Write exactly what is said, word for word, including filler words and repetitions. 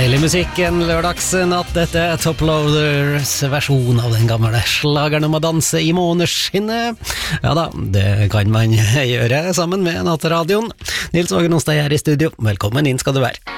Deilig musikk en lørdagsnatt. Dette er Top Loaders versjon av den gamle slageren om å danse i måneskinnet. Ja da, det kan man gjøre sammen med Nattradioen. Nils Ågen Onsdag her i studio. Velkommen inn skal du være.